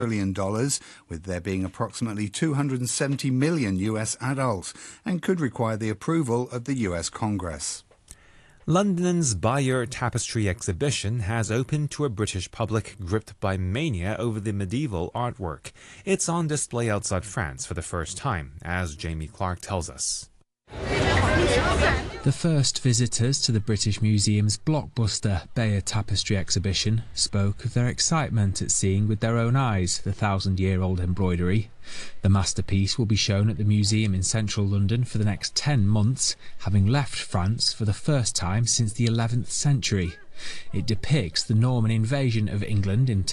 $1 trillion, with there being approximately 270 million US adults, and could require the approval of the US Congress. London's Bayeux Tapestry exhibition has opened to a British public gripped by mania over the medieval artwork. It's on display outside France for the first time, as Jamie Clark tells us. The first visitors to the British Museum's blockbuster Bayeux Tapestry exhibition spoke of their excitement at seeing with their own eyes the 1,000-year-old embroidery. The masterpiece will be shown at the museum in central London for the next 10 months, having left France for the first time since the 11th century. It depicts the Norman invasion of England in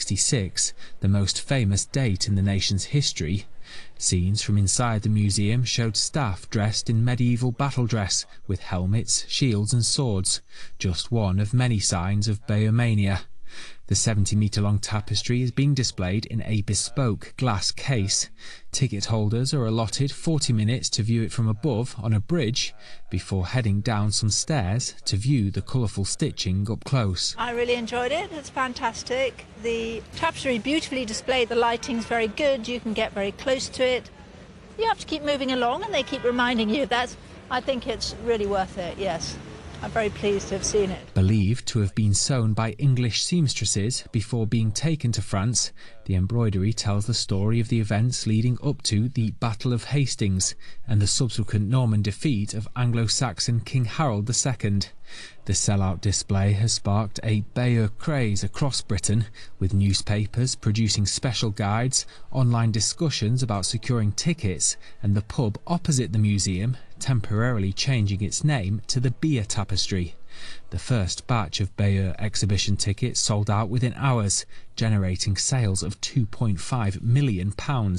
1066, the most famous date in the nation's history. Scenes from inside the museum showed staff dressed in medieval battle dress with helmets, shields and swords, just one of many signs of Bayeux mania. The 70-metre-long tapestry is being displayed in a bespoke glass case. Ticket holders are allotted 40 minutes to view it from above on a bridge before heading down some stairs to view the colourful stitching up close. I really enjoyed it. It's fantastic. The tapestry beautifully displayed. The lighting's very good. You can get very close to it. You have to keep moving along and they keep reminding you. I think it's really worth it, yes. I'm very pleased to have seen it. Believed to have been sewn by English seamstresses before being taken to France, the embroidery tells the story of the events leading up to the Battle of Hastings and the subsequent Norman defeat of Anglo-Saxon King Harold II. The sellout display has sparked a Bayeux craze across Britain, with newspapers producing special guides, online discussions about securing tickets, and the pub opposite the museum temporarily changing its name to the Beer Tapestry. The first batch of Bayeux exhibition tickets sold out within hours, generating sales of £2.5 million.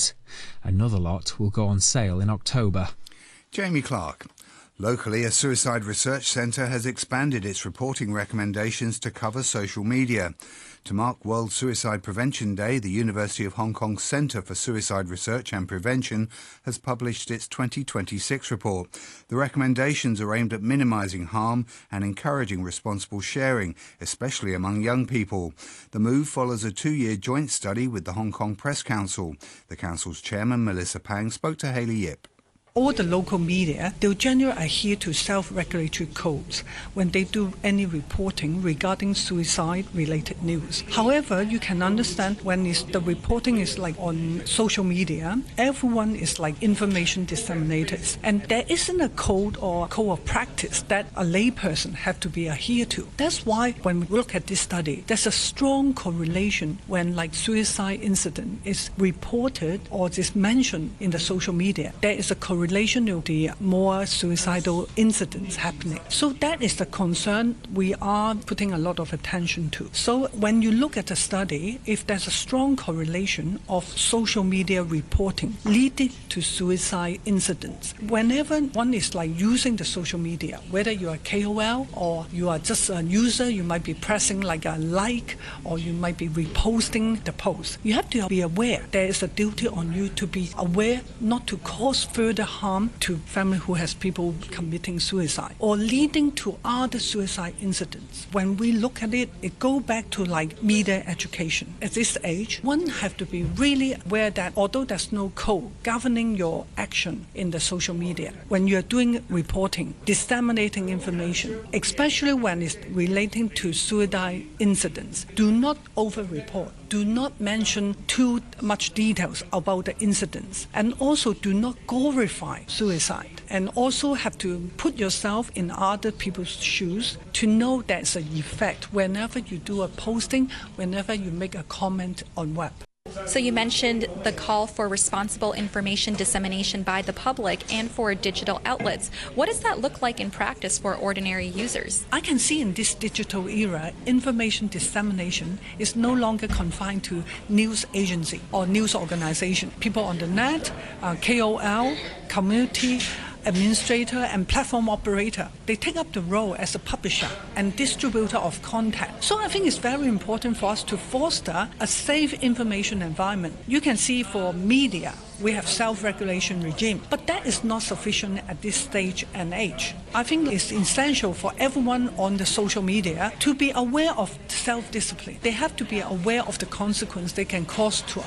Another lot will go on sale in October. Jamie Clark. Locally, a suicide research centre has expanded its reporting recommendations to cover social media. To mark World Suicide Prevention Day, the University of Hong Kong Centre for Suicide Research and Prevention has published its 2026 report. The recommendations are aimed at minimising harm and encouraging responsible sharing, especially among young people. The move follows a 2-year joint study with the Hong Kong Press Council. The council's chairman, Melissa Pang, spoke to Hayley Yip. All the local media, they'll generally adhere to self-regulatory codes when they do any reporting regarding suicide-related news. However, you can understand when the reporting is like on social media, everyone is like information disseminators, and there isn't a code or code of practice that a layperson have to be adhered to. That's why when we look at this study, there's a strong correlation when like suicide incident is reported or is mentioned in the social media. There is a correlation to the more suicidal incidents happening. So that is the concern we are putting a lot of attention to. So when you look at the study, if there's a strong correlation of social media reporting leading to suicide incidents, whenever one is like using the social media, whether you are KOL or you are just a user, you might be pressing like a like or you might be reposting the post. You have to be aware there is a duty on you to be aware not to cause further harm to family who has people committing suicide or leading to other suicide incidents. When we look at it, it goes back to like media education. At this age, one have to be really aware that although there's no code governing your action in the social media, when you're doing reporting, disseminating information, especially when it's relating to suicide incidents, do not over-report. Do not mention too much details about the incidents, and also do not glorify suicide, and also have to put yourself in other people's shoes to know there's an effect whenever you do a posting, whenever you make a comment on web. So you mentioned the call for responsible information dissemination by the public and for digital outlets. What does that look like in practice for ordinary users? I can see in this digital era, information dissemination is no longer confined to news agency or news organization. People on the net, KOL, community, administrator and platform operator. They take up the role as a publisher and distributor of content. So I think it's very important for us to foster a safe information environment. You can see for media, we have self-regulation regime, but that is not sufficient at this stage and age. I think it's essential for everyone on the social media to be aware of self-discipline. They have to be aware of the consequence they can cause to